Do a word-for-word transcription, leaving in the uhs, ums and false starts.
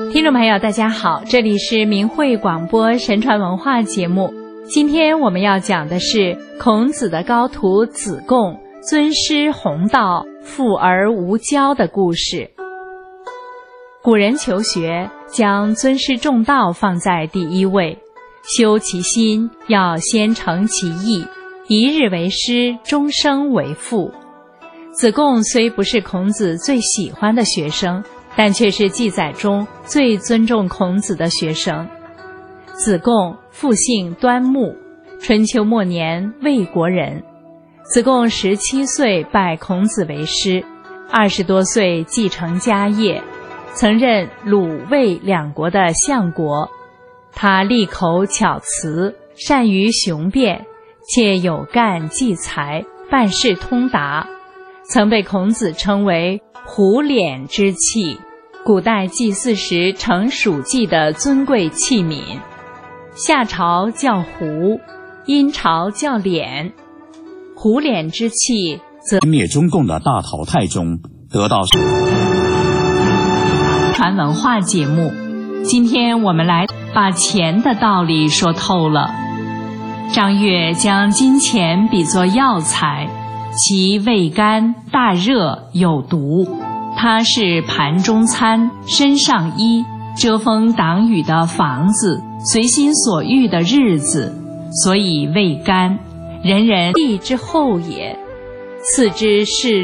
听众朋友大家好，这里是明慧广播神传文化节目。今天我们要讲的是孔子的高徒子贡尊师弘道，富而无骄的故事。古人求学将尊师重道放在第一位，修其心要先诚其意，一日为师，终生为父。子贡虽不是孔子最喜欢的学生，但却是记载中最尊重孔子的学生。子贡父姓端木，春秋末年魏国人。子贡十七岁拜孔子为师，二十多岁继承家业，曾任鲁魏两国的相国。他利口巧辞，善于雄辩，且有干济才，办事通达，曾被孔子称为虎脸之器，古代祭祀时盛属祭的尊贵器皿。夏朝叫胡，殷朝叫脸。虎脸之器则灭中共的大淘汰中得到传文化节目。今天我们来把钱的道理说透了。张悦将金钱比作药材，其味甘大热有毒，它是盘中餐，身上衣，遮风挡雨的房子，随心所欲的日子，所以味甘，人人地之后也。次之是